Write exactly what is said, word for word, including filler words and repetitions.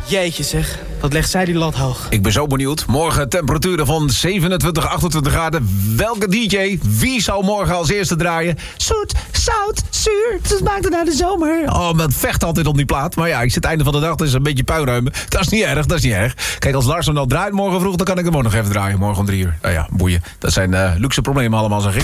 Jeetje zeg, wat legt zij die lat hoog. Ik ben zo benieuwd. Morgen temperaturen van zevenentwintig, achtentwintig graden. Welke D J? Wie zou morgen als eerste draaien? Zoet, zout, zuur. Het maakt het naar de zomer. Oh, men vecht altijd om die plaat. Maar ja, ik zit het einde van de dag, dus een beetje puinruimen. Dat is niet erg, dat is niet erg. Kijk, als Lars hem nou draait morgen vroeg, dan kan ik hem ook nog even draaien. Morgen om drie uur. Nou ja, boeien. Dat zijn uh, luxe problemen allemaal, zeg ik.